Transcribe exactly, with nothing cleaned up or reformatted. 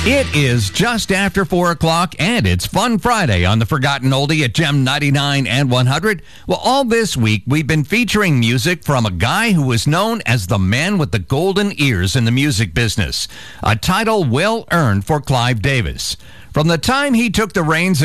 It is just after four o'clock, and it's Fun Friday on the Forgotten Oldie at Gem ninety-nine and one hundred. Well, all this week, we've been featuring music from a guy who was known as the man with the golden ears in the music business, a title well earned for Clive Davis. From the time he took the reins